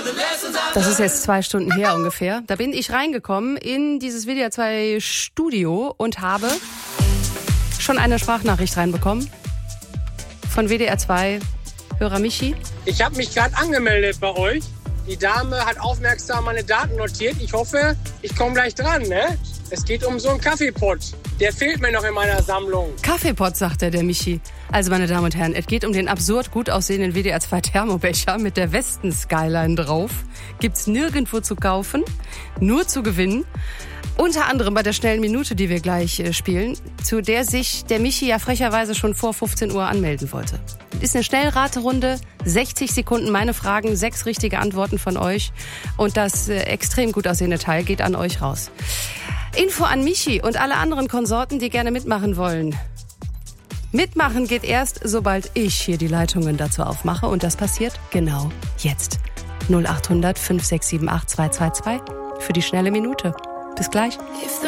Das ist jetzt 2 Stunden her ungefähr. Da bin ich reingekommen in dieses WDR 2 Studio und habe schon eine Sprachnachricht reinbekommen von WDR 2 Hörer Michi. Ich habe mich gerade angemeldet bei euch. Die Dame hat aufmerksam meine Daten notiert. Ich hoffe, ich komme gleich dran, ne? Es geht um so einen Kaffeepott. Der fehlt mir noch in meiner Sammlung. Kaffeepott, sagt der Michi. Also, meine Damen und Herren, es geht um den absurd gut aussehenden WDR 2 Thermobecher mit der Westen-Skyline drauf. Gibt's nirgendwo zu kaufen, nur zu gewinnen. Unter anderem bei der schnellen Minute, die wir gleich spielen, zu der sich der Michi ja frecherweise schon vor 15 Uhr anmelden wollte. Ist eine Schnellraterunde, 60 Sekunden meine Fragen, 6 richtige Antworten von euch. Und das extrem gut aussehende Teil geht an euch raus. Info an Michi und alle anderen Konsorten, die gerne mitmachen wollen. Mitmachen geht erst, sobald ich hier die Leitungen dazu aufmache. Und das passiert genau jetzt. 0800 5678 222 für die schnelle Minute. Bis gleich.